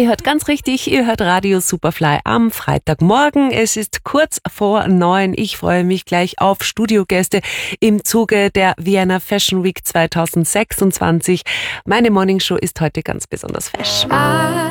Ihr hört ganz richtig, ihr hört Radio Superfly am Freitagmorgen. Es ist kurz vor 9. Ich freue mich gleich auf Studiogäste im Zuge der Vienna Fashion Week 2026. Meine Morningshow ist heute ganz besonders fesch.